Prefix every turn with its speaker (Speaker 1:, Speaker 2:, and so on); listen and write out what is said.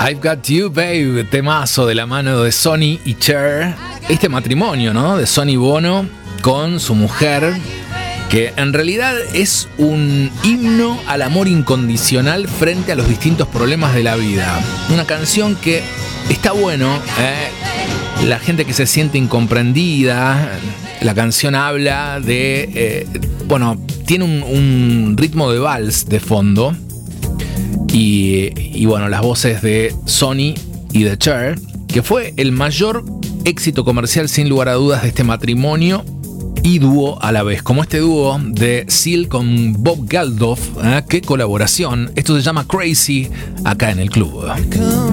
Speaker 1: I've Got You, Babe, temazo de la mano de Sonny y Cher. Este matrimonio, ¿no? De Sonny Bono con su mujer, que en realidad es un himno al amor incondicional frente a los distintos problemas de la vida. Una canción que está bueno, la gente que se siente incomprendida. La canción habla de... tiene un ritmo de vals de fondo. Y bueno, las voces de Sonny y de Cher, que fue el mayor éxito comercial sin lugar a dudas de este matrimonio y dúo a la vez, como este dúo de Seal con Bob Geldof. Qué colaboración. Esto se llama Crazy, acá en el club.